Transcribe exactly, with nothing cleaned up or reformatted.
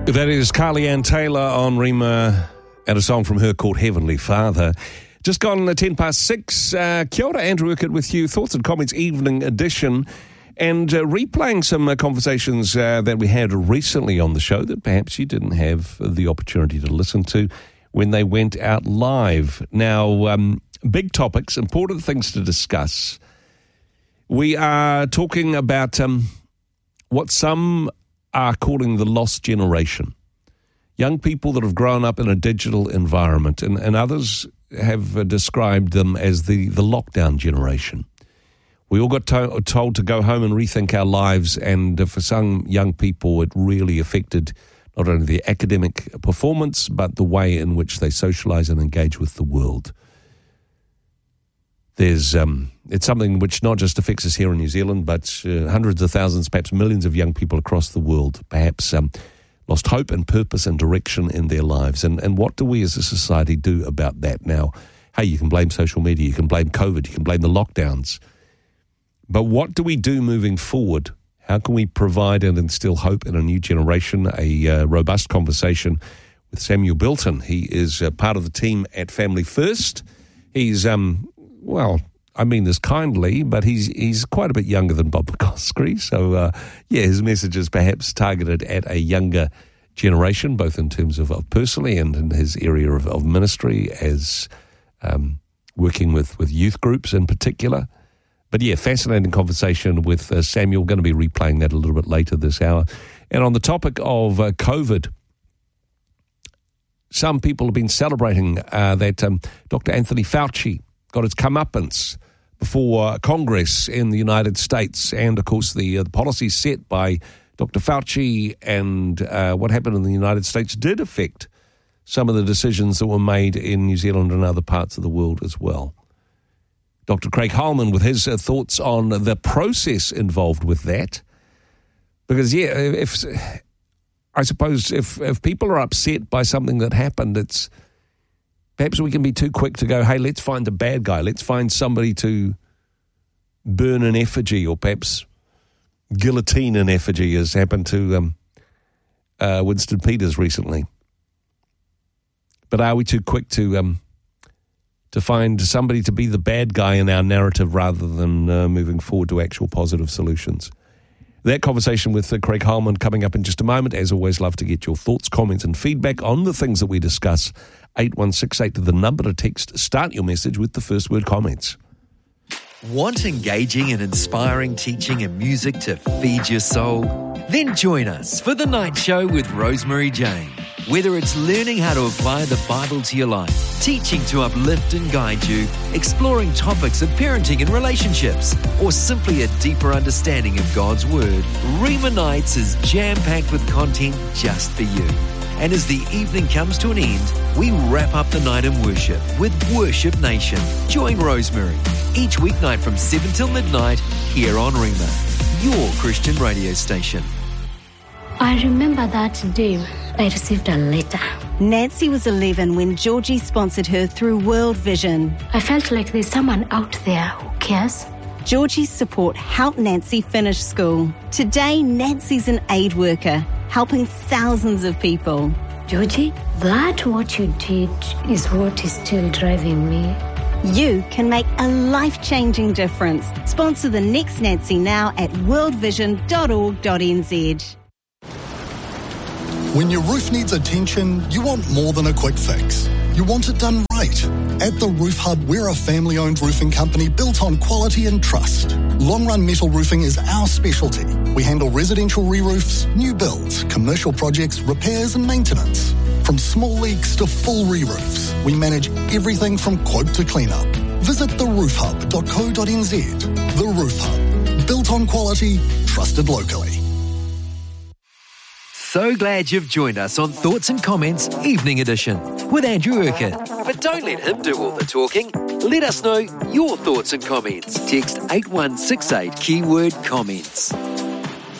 That is Carly Ann Taylor on Rima and a song from her called Heavenly Father. Just gone ten past six. Uh, kia ora, Andrew Urquhart with you. Thoughts and Comments Evening Edition. And uh, replaying some uh, conversations uh, that we had recently on the show that perhaps you didn't have the opportunity to listen to when they went out live. Now, um, big topics, important things to discuss. We are talking about um, what some are calling the lost generation. Young people that have grown up in a digital environment, and, and others have uh, described them as the, the lockdown generation. We all got to, told to go home and rethink our lives, and uh, for some young people it really affected not only their academic performance, but the way in which they socialise and engage with the world. There's um, it's something which not just affects us here in New Zealand, but uh, hundreds of thousands, perhaps millions of young people across the world, perhaps um, lost hope and purpose and direction in their lives. And, and what do we as a society do about that now? Hey, you can blame social media, you can blame COVID, you can blame the lockdowns. But what do we do moving forward? How can we provide and instill hope in a new generation? A uh, robust conversation with Samuel Bilton. He is uh, part of the team at Family First. He's... um. Well, I mean this kindly, but he's he's quite a bit younger than Bob McCoskrie. So, uh, yeah, his message is perhaps targeted at a younger generation, both in terms of, of personally and in his area of, of ministry as um, working with, with youth groups in particular. But, yeah, fascinating conversation with uh, Samuel. Going to be replaying that a little bit later this hour. And on the topic of uh, COVID, some people have been celebrating uh, that um, Doctor Anthony Fauci got its comeuppance before uh, Congress in the United States. And, of course, the, uh, the policies set by Doctor Fauci and uh, what happened in the United States did affect some of the decisions that were made in New Zealand and other parts of the world as well. Doctor Craig Heilman with his uh, thoughts on the process involved with that. Because, yeah, if I suppose if, if people are upset by something that happened, it's perhaps we can be too quick to go, hey, let's find the bad guy. Let's find somebody to burn an effigy or perhaps guillotine an effigy, as happened to um, uh, Winston Peters recently. But are we too quick to um, to find somebody to be the bad guy in our narrative rather than uh, moving forward to actual positive solutions? That conversation with uh, Craig Heilman coming up in just a moment. As always, love to get your thoughts, comments and feedback on the things that we discuss. eight one six eight, the number to text. Start your message with the first word comments. Want engaging and inspiring teaching and music to feed your soul? Then join us for The Night Show with Rosemary Jane. Whether it's learning how to apply the Bible to your life, teaching to uplift and guide you, exploring topics of parenting and relationships, or simply a deeper understanding of God's Word, Rima Nights is jam-packed with content just for you. And as the evening comes to an end, we wrap up the night in worship with Worship Nation. Join Rosemary each weeknight from seven till midnight here on Rima, your Christian radio station. I remember that day I received a letter. Nancy was eleven when Georgie sponsored her through World Vision. I felt like there's someone out there who cares. Georgie's support helped Nancy finish school. Today, Nancy's an aid worker, helping thousands of people. Georgie, that what you did is what is still driving me. You can make a life-changing difference. Sponsor the next Nancy now at world vision dot org dot n z. When your roof needs attention, you want more than a quick fix. You want it done right. At The Roof Hub, we're a family-owned roofing company built on quality and trust. Long-run metal roofing is our specialty. We handle residential re-roofs, new builds, commercial projects, repairs and maintenance. From small leaks to full re-roofs, we manage everything from quote to clean-up. Visit the roof hub dot co dot n z. The Roof Hub. Built on quality, trusted locally. So glad you've joined us on Thoughts and Comments Evening Edition with Andrew Urquhart. But don't let him do all the talking. Let us know your thoughts and comments. Text eight one six eight, keyword comments.